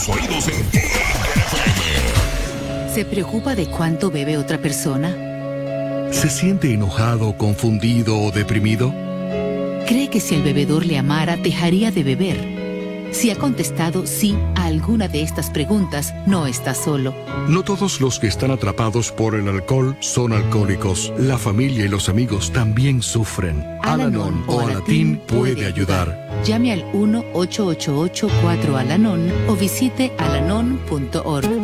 tus oídos en Kiss FM. ¿Se preocupa de cuánto bebe otra persona? ¿Se siente enojado, confundido o deprimido? ¿Cree que si el bebedor le amara, dejaría de beber? Si ha contestado sí a alguna de estas preguntas, no está solo. No todos los que están atrapados por el alcohol son alcohólicos. La familia y los amigos también sufren. Al-Anon o Alatín puede ayudar. Llame al 1-888-4-Al-Anon o visite alanon.org.